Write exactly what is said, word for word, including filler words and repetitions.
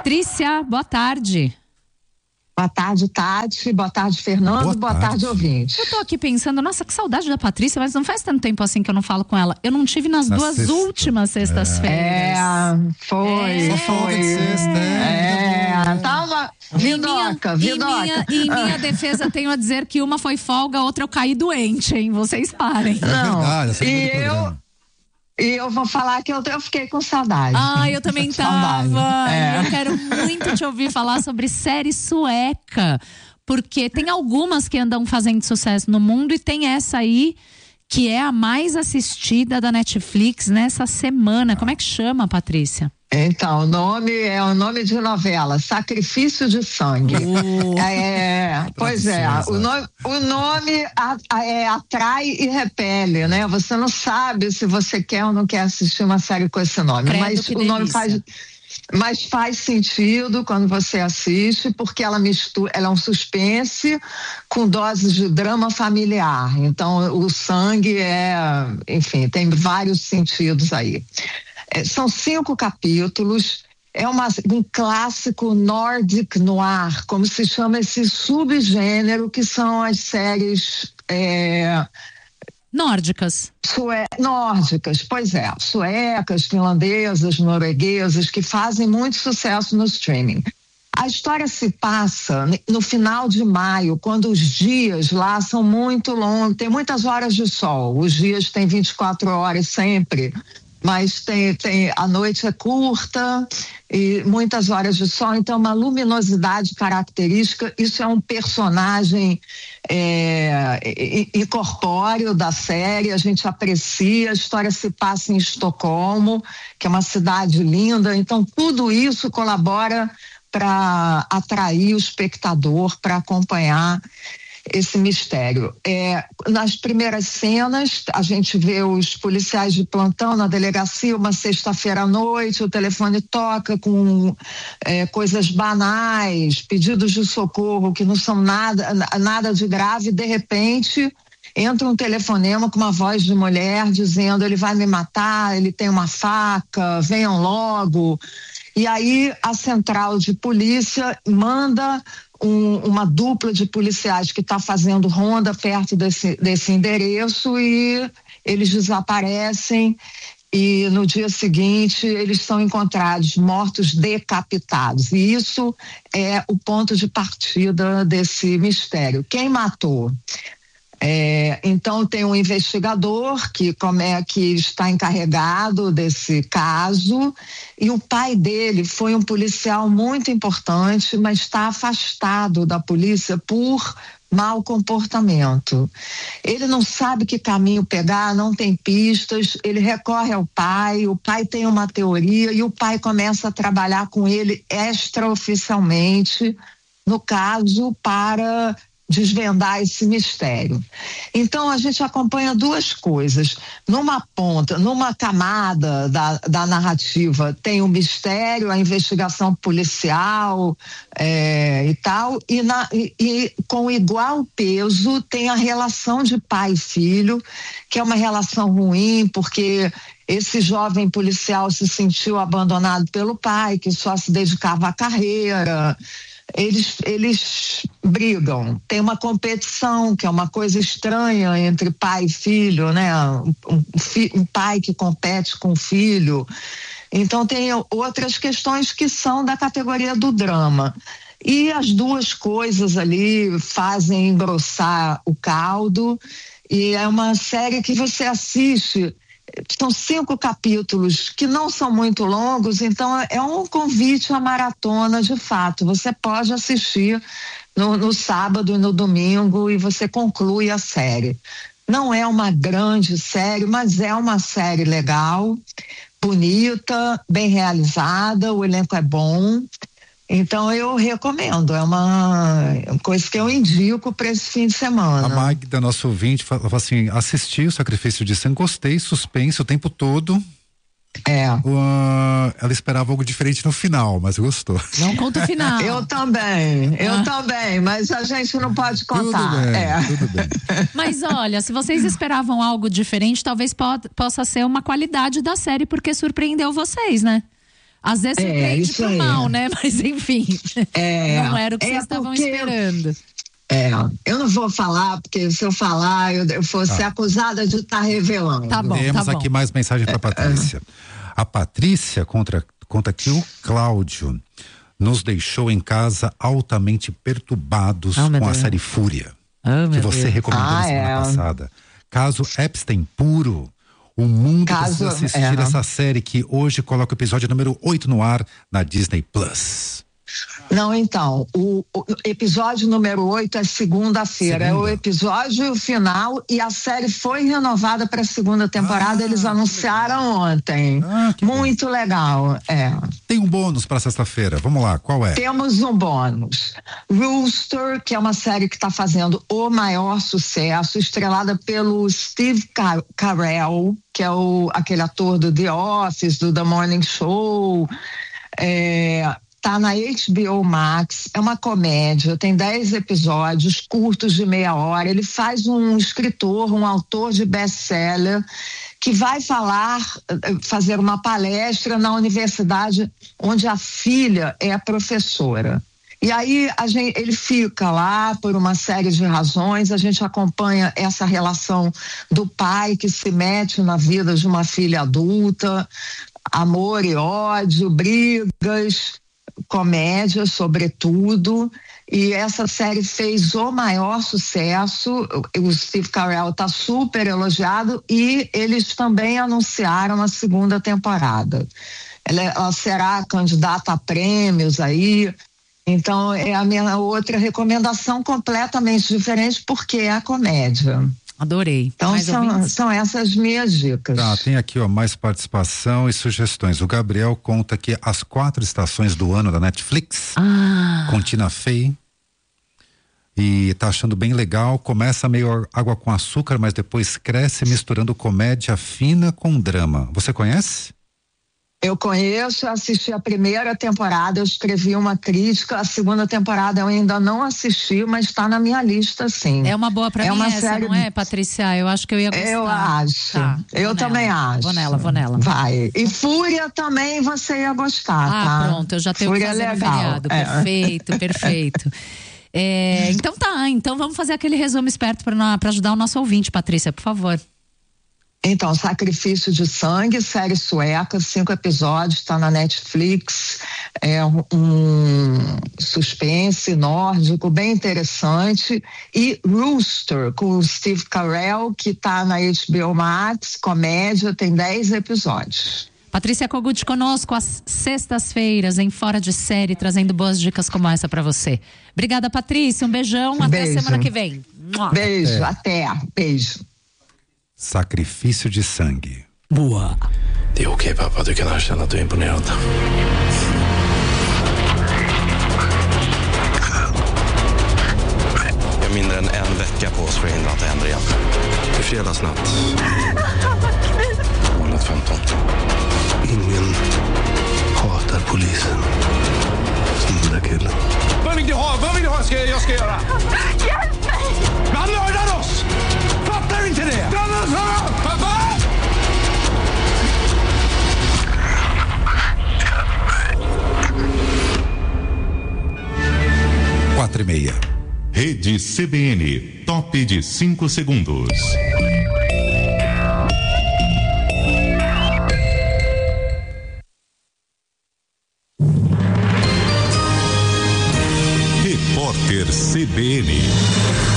Patrícia, boa tarde. Boa tarde, Tati. Boa tarde, Fernando. Boa, boa tarde. tarde, ouvinte. Eu tô aqui pensando, nossa, que saudade da Patrícia, mas não faz tanto tempo assim que eu não falo com ela. Eu não tive nas Na duas sexta. últimas sextas-feiras. É, foi. É, foi. De sexta, é. é. Tava vidoca, vidoca. Em minha, em minha defesa, tenho a dizer que uma foi folga, a outra eu caí doente, hein? Vocês parem. Não, é verdade, e eu... E eu vou falar que eu, eu fiquei com saudade. Ah, eu também tava. É. Eu quero muito te ouvir falar sobre série sueca, porque tem algumas que andam fazendo sucesso no mundo e tem essa aí que é a mais assistida da Netflix nessa semana. Como é que chama, Patrícia? Então, o nome é o nome de novela, Sacrifício de Sangue. Uh. É, pois é, o nome, o nome a, a, é, atrai e repele, né? Você não sabe se você quer ou não quer assistir uma série com esse nome, Credo, mas o nome faz, mas faz sentido quando você assiste, porque ela mistura, ela é um suspense com doses de drama familiar. Então, o sangue é, enfim, tem vários sentidos aí. São cinco capítulos, é uma, um clássico Nordic Noir, como se chama esse subgênero que são as séries é, nórdicas. Sue, nórdicas, pois é, suecas, finlandesas, norueguesas, que fazem muito sucesso no streaming. A história se passa no final de maio, quando os dias lá são muito longos, tem muitas horas de sol, os dias têm vinte e quatro horas sempre. Mas tem, tem, a noite é curta e muitas horas de sol, então uma luminosidade característica. Isso é um personagem é, incorpóreo da série, a gente aprecia. A história se passa em Estocolmo, que é uma cidade linda, então tudo isso colabora para atrair o espectador, para acompanhar esse mistério. É, nas primeiras cenas, a gente vê os policiais de plantão na delegacia, uma sexta-feira à noite, o telefone toca com é, coisas banais, pedidos de socorro que não são nada, nada de grave, de repente entra um telefonema com uma voz de mulher dizendo: ele vai me matar, ele tem uma faca, venham logo. E aí a central de polícia manda Um, uma dupla de policiais que está fazendo ronda perto desse, desse endereço e eles desaparecem e no dia seguinte eles são encontrados mortos, decapitados. E isso é o ponto de partida desse mistério. Quem matou? É, então tem um investigador que, como é, que está encarregado desse caso, e o pai dele foi um policial muito importante, mas está afastado da polícia por mau comportamento. Ele não sabe que caminho pegar, não tem pistas, ele recorre ao pai, o pai tem uma teoria e o pai começa a trabalhar com ele extraoficialmente, no caso, para desvendar esse mistério. Então a gente acompanha duas coisas. Numa ponta, numa camada da, da narrativa tem o mistério, a investigação policial é, e tal, e, na, e, e com igual peso tem a relação de pai e filho, que é uma relação ruim, porque esse jovem policial se sentiu abandonado pelo pai, que só se dedicava à carreira. Eles, eles brigam, tem uma competição que é uma coisa estranha entre pai e filho, né? Um, um, um pai que compete com o filho. Então tem outras questões que são da categoria do drama. E as duas coisas ali fazem engrossar o caldo, e é uma série que você assiste. São cinco capítulos que não são muito longos, então é um convite à maratona de fato. Você pode assistir no, no sábado e no domingo e você conclui a série. Não é uma grande série, mas é uma série legal, bonita, bem realizada, o elenco é bom. Então eu recomendo, é uma coisa que eu indico para esse fim de semana. A Magda, nosso ouvinte, falou assim: assisti o Sacrifício de Sangue, gostei, suspense o tempo todo. É. Uh, ela esperava algo diferente no final, mas gostou. Não conta o final. Eu também, eu ah. também, mas a gente não pode contar. Tudo bem, é. tudo bem. Mas olha, se vocês esperavam algo diferente, talvez po- possa ser uma qualidade da série, porque surpreendeu vocês, né? Às vezes É, surpreende isso pro aí. mal, né? Mas enfim, É, não era o que é vocês estavam porque- esperando. É, eu não vou falar, porque se eu falar, eu, eu vou ser acusada de estar revelando. Tá bom, Temos tá bom. aqui mais mensagem para Patrícia. A Patrícia contra, conta que o Cláudio nos deixou em casa altamente perturbados Oh, meu com a Deus. série Fúria, Oh, que meu você Deus. recomendou Ah, na semana é. passada. Caso Epstein puro. O mundo Caso- precisa assistir é. essa série que hoje coloca o episódio número oito no ar na Disney Plus. Não, então, o, o episódio número oito é segunda-feira, é o Segunda? episódio final e a série foi renovada para a segunda temporada, Ah, eles que anunciaram ontem. Ah, que Muito legal, é. Tem um bônus para sexta-feira. Vamos lá, qual é? Temos um bônus. Rooster, que é uma série que está fazendo o maior sucesso, estrelada pelo Steve Car- Carell, que é o, aquele ator do The Office, do The Morning Show. É, tá na H B O Max, é uma comédia, tem dez episódios curtos de meia hora. Ele faz um escritor, um autor de best-seller que vai falar, fazer uma palestra na universidade onde a filha é professora. E aí a gente, ele fica lá por uma série de razões, a gente acompanha essa relação do pai que se mete na vida de uma filha adulta, amor e ódio, brigas, comédia sobretudo, e essa série fez o maior sucesso. O Steve Carell está super elogiado e eles também anunciaram a segunda temporada. Ela, ela será candidata a prêmios aí. Então é a minha outra recomendação completamente diferente, porque é a comédia. Adorei. Então Mais são, ouvintes? são essas minhas dicas. Tá, tem aqui ó, mais participação e sugestões. O Gabriel conta que as quatro estações do ano da Netflix, Ah, com Tina Fey, e tá achando bem legal. Começa meio água com açúcar, mas depois cresce misturando comédia fina com drama. Você conhece? Eu conheço, assisti a primeira temporada, eu escrevi uma crítica, a segunda temporada eu ainda não assisti, mas está na minha lista, sim. é uma boa pra É mim uma essa, série- não é, Patrícia? Eu acho que eu ia gostar. Eu acho, Tá, eu vou também nela. acho. Vou nela, vou nela. Vai, e Fúria também você ia gostar, Ah, tá? pronto, eu já tenho Fúria que fazer é no legal. feriado. É. Perfeito, perfeito. É, então tá, então vamos fazer aquele resumo esperto para ajudar o nosso ouvinte, Patrícia, por favor. Então, Sacrifício de Sangue, série sueca, cinco episódios, está na Netflix, é um suspense nórdico bem interessante. E Rooster, com o Steve Carell, que está na H B O Max, comédia, tem dez episódios. Patrícia Kogut conosco às sextas-feiras em Fora de Série, trazendo boas dicas como essa para você. Obrigada, Patrícia, um beijão, até Beijo. semana que vem. Mua. Beijo, até, beijo. Sacrifício de sangue. Boa. Det är okej pappa, du kan erkänna att du är imponerad. Vi har mindre än en vecka på oss för att hindra att det händer igen. I fredags natt. Målet femton. Ingen hatar polisen som den där killen. Vad vill du ha? Vad vill du ha ska jag, jag ska göra? Hjälp mig! Han mördar oss! Fattar du inte det? Pappa! Quatro e meia. Rede C B N, top de cinco segundos. Repórter C B N.